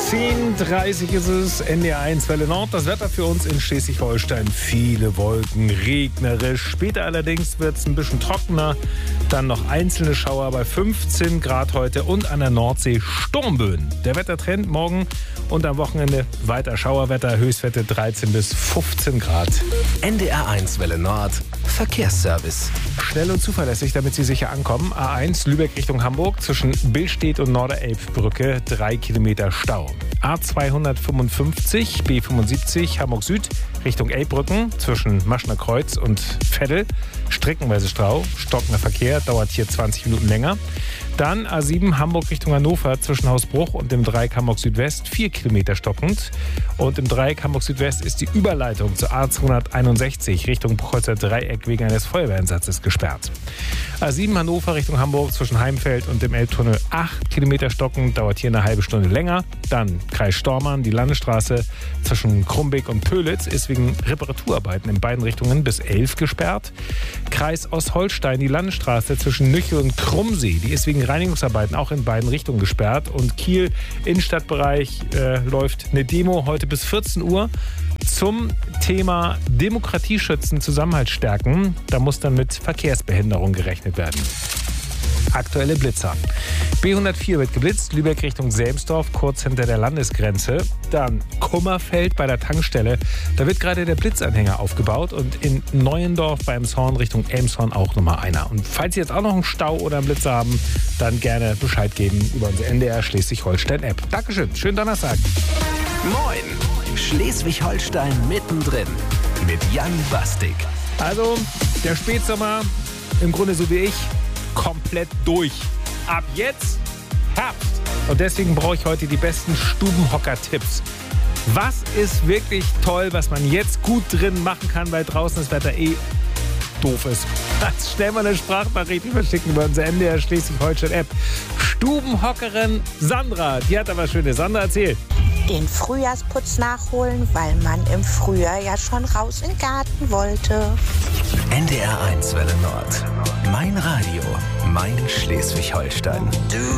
10:30 ist es, NDR1 Welle Nord. Das Wetter für uns in Schleswig-Holstein. Viele Wolken, regnerisch. Später allerdings wird es ein bisschen trockener. Dann noch einzelne Schauer bei 15 Grad heute und an der Nordsee Sturmböen. Der Wettertrend morgen und am Wochenende weiter Schauerwetter. Höchstwerte 13 bis 15 Grad. NDR1 Welle Nord. Verkehrsservice. Schnell und zuverlässig, damit Sie sicher ankommen. A1 Lübeck Richtung Hamburg zwischen Billstedt und Norderelbbrücke 3 Kilometer Stau. A255 B75 Hamburg Süd Richtung Elbbrücken zwischen Maschner Kreuz und Veddel. Streckenweise Stau, stockender Verkehr, dauert hier 20 Minuten länger. Dann A7 Hamburg Richtung Hannover zwischen Hausbruch und dem Dreieck Hamburg Südwest 4 Kilometer stockend. Und im Dreieck Hamburg Südwest ist die Überleitung zur A261 Richtung Buchholzer Dreieck wegen eines Feuerwehreinsatzes gesperrt. A7 Hannover Richtung Hamburg zwischen Heimfeld und dem Elbtunnel 8 Kilometer stockend, dauert hier eine halbe Stunde länger. Dann Kreis Stormarn, die Landesstraße zwischen Krumbeck und Pölitz ist wegen Reparaturarbeiten in beiden Richtungen bis 11 gesperrt. Kreis Ostholstein, die Landesstraße zwischen Nüchel und Krummsee, die ist wegen Reinigungsarbeiten auch in beiden Richtungen gesperrt. Und Kiel, Innenstadtbereich, läuft eine Demo heute bis 14 Uhr zum Thema Demokratie schützen, Zusammenhalt stärken. Da muss dann mit Verkehrsbehinderung gerechnet werden. Aktuelle Blitzer. B104 wird geblitzt, Lübeck Richtung Selmsdorf, kurz hinter der Landesgrenze. Dann Kummerfeld bei der Tankstelle. Da wird gerade der Blitzanhänger aufgebaut und in Neuendorf bei Emshorn Richtung Elmshorn auch nochmal einer. Und falls Sie jetzt auch noch einen Stau oder einen Blitzer haben, dann gerne Bescheid geben über unsere NDR Schleswig-Holstein-App. Dankeschön, schönen Donnerstag. Moin, Schleswig-Holstein mittendrin mit Jan Bastik. Also, der Spätsommer, im Grunde so wie ich, komplett durch. Ab jetzt Herbst. Und deswegen brauche ich heute die besten Stubenhocker-Tipps. Was ist wirklich toll, was man jetzt gut drin machen kann, weil draußen das Wetter doof ist? Also schnell mal eine Sprachnachricht verschicken über unsere NDR Schleswig-Holstein-App. Stubenhockerin Sandra, die hat aber Schönes. Sandra, erzähl. Den Frühjahrsputz nachholen, weil man im Frühjahr ja schon raus in den Garten wollte. NDR1 Welle Nord. Mein Radio, mein Schleswig-Holstein.